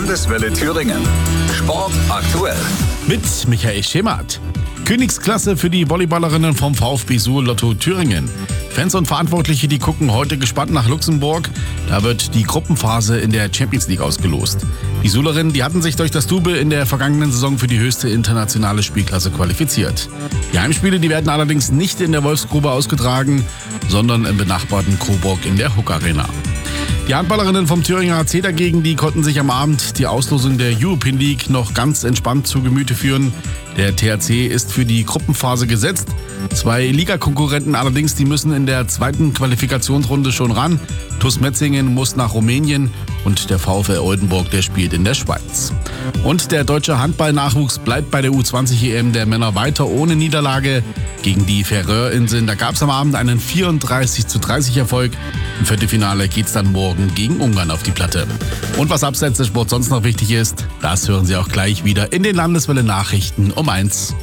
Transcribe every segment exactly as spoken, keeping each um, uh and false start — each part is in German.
Landeswelle Thüringen. Sport aktuell. Mit Michael Schemath. Königsklasse für die Volleyballerinnen vom VfB Suhl Lotto Thüringen. Fans und Verantwortliche, die gucken heute gespannt nach Luxemburg. Da wird die Gruppenphase in der Champions League ausgelost. Die Suhlerinnen, die hatten sich durch das Double in der vergangenen Saison für die höchste internationale Spielklasse qualifiziert. Die Heimspiele, die werden allerdings nicht in der Wolfsgrube ausgetragen, sondern im benachbarten Coburg in der Huck Arena. Die Handballerinnen vom Thüringer H C dagegen, die konnten sich am Abend die Auslosung der European League noch ganz entspannt zu Gemüte führen. Der T H C ist für die Gruppenphase gesetzt. Zwei Ligakonkurrenten allerdings, die müssen in der zweiten Qualifikationsrunde schon ran. T U S Metzingen muss nach Rumänien und der VfL Oldenburg, der spielt in der Schweiz. Und der deutsche Handballnachwuchs bleibt bei der U zwanzig E M der Männer weiter ohne Niederlage gegen die Färöerinseln. Da gab es am Abend einen vierunddreißig zu dreißig Erfolg. Im Viertelfinale geht's dann morgen gegen Ungarn auf die Platte. Und was abseits des Sports sonst noch wichtig ist, das hören Sie auch gleich wieder in den Landeswelle Nachrichten um eins.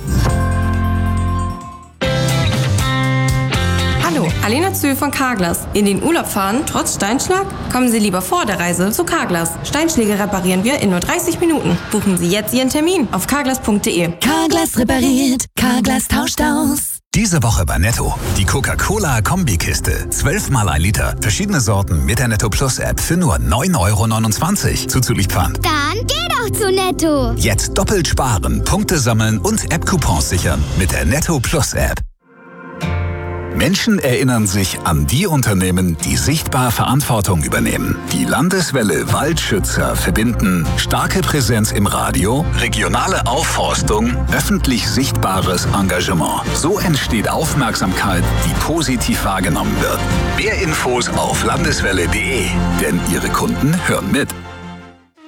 Hallo, Alena Zühl von Carglass. In den Urlaub fahren, trotz Steinschlag? Kommen Sie lieber vor der Reise zu Carglass. Steinschläge reparieren wir in nur dreißig Minuten. Buchen Sie jetzt Ihren Termin auf carglass punkt de. Carglass repariert, Carglass tauscht aus. Diese Woche bei Netto. Die Coca-Cola-Kombikiste. zwölf mal ein Liter. Verschiedene Sorten mit der Netto Plus App für nur neun Euro neunundzwanzig. Zuzüglich Pfand. Dann geh doch zu Netto. Jetzt doppelt sparen, Punkte sammeln und App-Coupons sichern mit der Netto Plus App. Menschen erinnern sich an die Unternehmen, die sichtbar Verantwortung übernehmen. Die Landeswelle Waldschützer verbinden starke Präsenz im Radio, regionale Aufforstung, öffentlich sichtbares Engagement. So entsteht Aufmerksamkeit, die positiv wahrgenommen wird. Mehr Infos auf landeswelle punkt de, denn Ihre Kunden hören mit.